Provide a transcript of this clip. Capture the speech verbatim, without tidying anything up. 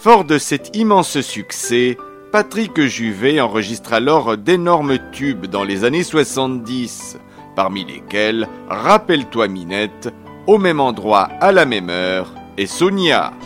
Fort de cet immense succès, Patrick Juvet enregistre alors d'énormes tubes dans les années soixante-dix, parmi lesquels « Rappelle-toi Minette »,« Au même endroit, à la même heure » et « Sonia ».